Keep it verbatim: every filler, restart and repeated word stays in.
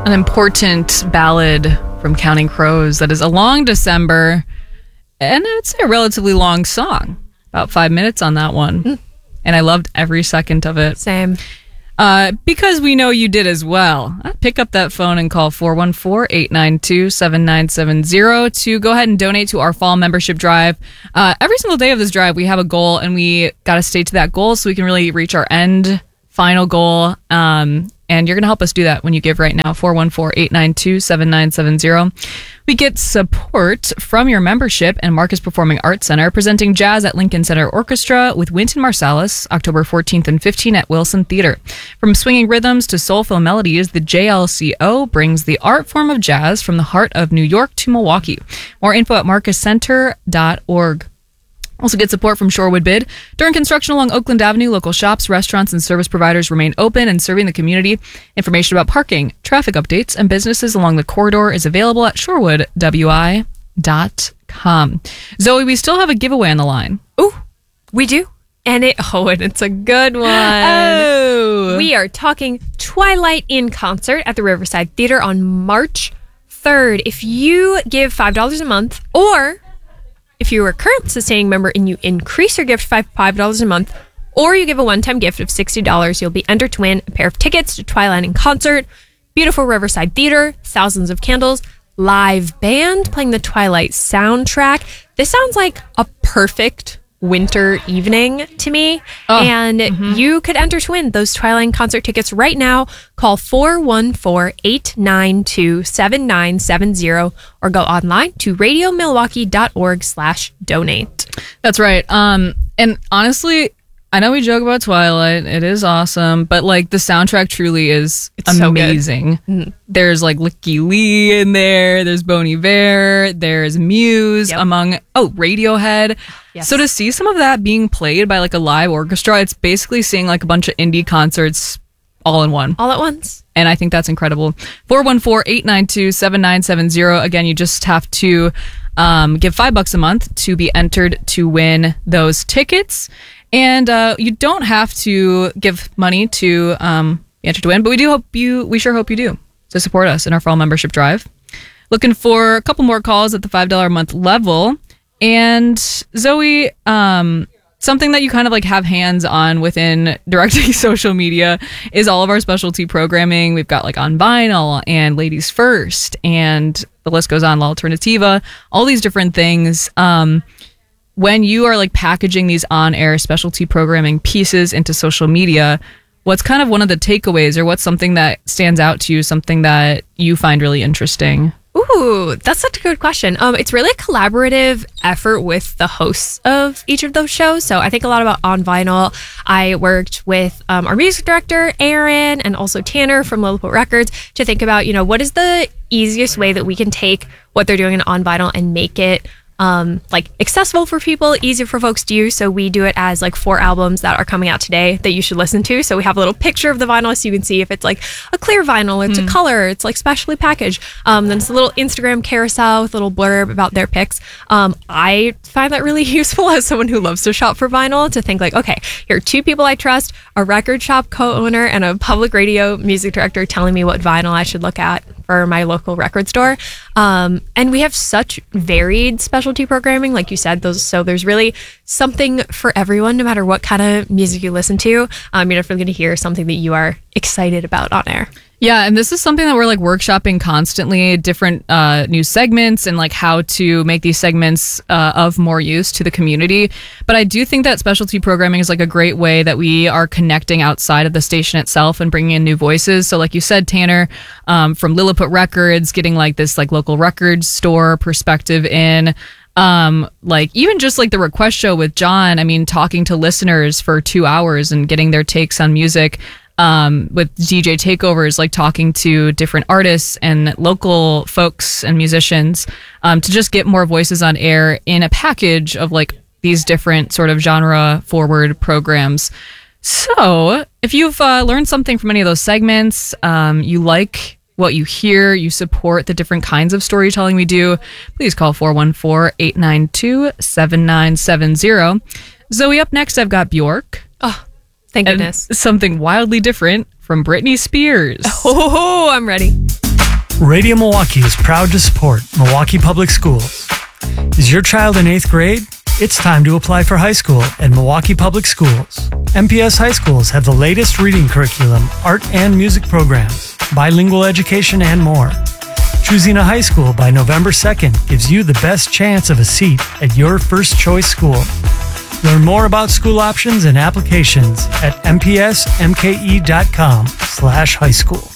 an important ballad from Counting Crows that is a long December, and it's a relatively long song. About five minutes on that one. Mm. And I loved every second of it. Same. Uh, because we know you did as well. Pick up that phone and call four one four, eight nine two, seven nine seven zero to go ahead and donate to our fall membership drive. Uh, every single day of this drive, we have a goal, and we got to stay to that goal so we can really reach our end final goal. Um, and you're going to help us do that when you give right now, four one four, eight nine two, seven nine seven zero. We get support from your membership and Marcus Performing Arts Center, presenting jazz at Lincoln Center Orchestra with Wynton Marsalis, October fourteenth and fifteenth at Wilson Theater. From swinging rhythms to soulful melodies, the J L C O brings the art form of jazz from the heart of New York to Milwaukee. More info at marcus center dot org. Also get support from Shorewood Bid. During construction along Oakland Avenue, local shops, restaurants, and service providers remain open and serving the community. Information about parking, traffic updates, and businesses along the corridor is available at shorewood w i dot com. Zoe, we still have a giveaway on the line. Ooh, we do? And it, oh, and it's a good one. Oh. We are talking Twilight in concert at the Riverside Theater on March third. If you give five dollars a month, or if you're a current sustaining member and you increase your gift by five dollars a month, or you give a one-time gift of sixty dollars, you'll be entered to win a pair of tickets to Twilight in concert. Beautiful Riverside Theater, thousands of candles, live band playing the Twilight soundtrack. This sounds like a perfect winter evening to me. Oh, and mm-hmm. you could enter to win those Twilight concert tickets right now. Call four one four, eight nine two, seven nine seven zero or go online to radio milwaukee dot org slash donate. That's right. Um, and honestly, I know we joke about Twilight. It is awesome, but like the soundtrack truly is it's amazing. So mm-hmm. There's like Licky Lee in there. There's Bon Iver. There's Muse, yep. among oh Radiohead. Yes. So to see some of that being played by like a live orchestra, it's basically seeing like a bunch of indie concerts all in one, all at once. And I think that's incredible. four one four, eight nine two, seven nine seven zero. Again, you just have to um, give five bucks a month to be entered to win those tickets. And uh, you don't have to give money to um, be entered to win, but we do hope you, we sure hope you do, to support us in our fall membership drive. Looking for a couple more calls at the five dollars a month level. And Zoe, um, something that you kind of like have hands on within directing social media is all of our specialty programming. We've got like On Vinyl and Ladies First, and the list goes on, La Alternativa, all these different things. Um, when you are like packaging these on-air specialty programming pieces into social media, what's kind of one of the takeaways, or what's something that stands out to you, something that you find really interesting? Ooh, that's such a good question. Um, it's really a collaborative effort with the hosts of each of those shows. So I think a lot about On Vinyl. I worked with um, our music director, Aaron, and also Tanner from Lilliput Records to think about, you know, what is the easiest way that we can take what they're doing in On Vinyl and make it um like accessible for people, easy for folks to use. So we do it as like four albums that are coming out today that you should listen to. So we have a little picture of the vinyl so you can see if it's like a clear vinyl, it's mm. a color, it's like specially packaged. Um then it's a little Instagram carousel with a little blurb about their picks. um I find that really useful as someone who loves to shop for vinyl, to think like, okay, here are two people I trust, a record shop co-owner and a public radio music director telling me what vinyl I should look at for my local record store. Um, and we have such varied specialty programming, like you said, those. So there's really something for everyone, no matter what kind of music you listen to. Um, you're definitely going to hear something that you are excited about on air. Yeah, and this is something that we're like workshopping constantly, different uh, new segments and like how to make these segments uh, of more use to the community. But I do think that specialty programming is like a great way that we are connecting outside of the station itself and bringing in new voices. So like you said, Tanner, um, from Lilliput Records, getting like this like local record store perspective in. Um, like even just like the request show with John, I mean, talking to listeners for two hours and getting their takes on music. Um, with D J takeovers, like talking to different artists and local folks and musicians, um, to just get more voices on air in a package of like these different sort of genre forward programs. So if you've uh, learned something from any of those segments, um, you like what you hear, you support the different kinds of storytelling we do, please call four one four, eight nine two, seven nine seven zero. Zoe, up next, I've got Bjork. Oh, thank goodness. Something wildly different from Britney Spears. Oh, I'm ready. Radio Milwaukee is proud to support Milwaukee Public Schools. Is your child in eighth grade? It's time to apply for high school at Milwaukee Public Schools. M P S high schools have the latest reading curriculum, art and music programs, bilingual education, and more. Choosing a high school by November second gives you the best chance of a seat at your first choice school. Learn more about school options and applications at m p s m k e dot com slash high school.